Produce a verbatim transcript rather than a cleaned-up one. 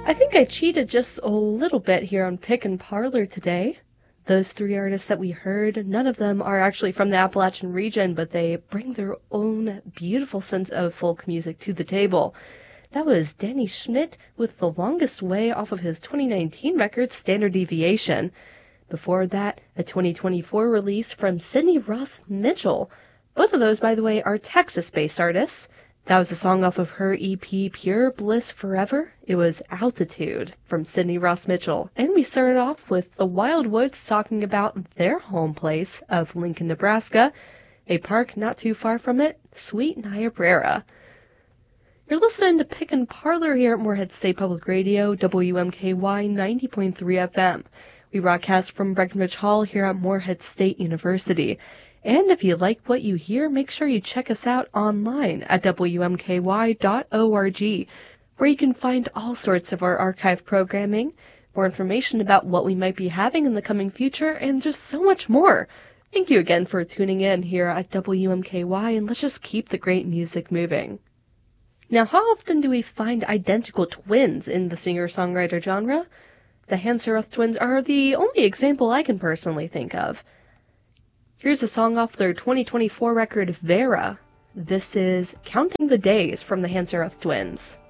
I think I cheated just a little bit here on Pick and Parlor today. Those three artists that we heard, none of them are actually from the Appalachian region, but they bring their own beautiful sense of folk music to the table. That was Danny Schmidt with The Longest Way off of his twenty nineteen record, Standard Deviation. Before that, a twenty twenty-four release from Sydney Ross Mitchell. Both of those, by the way, are Texas-based artists. That was a song off of her E P, Pure Bliss Forever. It was Altitude from Sydney Ross Mitchell. And we started off with the Wildwoods talking about their home place of Lincoln, Nebraska, a park not too far from it, Sweet Niobrara. You're listening to Pick and Parlor here at Moorhead State Public Radio, W M K Y ninety point three F M. We broadcast from Breckenridge Hall here at Moorhead State University. And if you like what you hear, make sure you check us out online at W M K Y dot org, where you can find all sorts of our archive programming, more information about what we might be having in the coming future, and just so much more. Thank you again for tuning in here at W M K Y, and let's just keep the great music moving. Now, how often do we find identical twins in the singer-songwriter genre? The Hanseroth twins are the only example I can personally think of. Here's a song off their twenty twenty-four record, Vera. This is Counting the Days from the Hanseroth twins.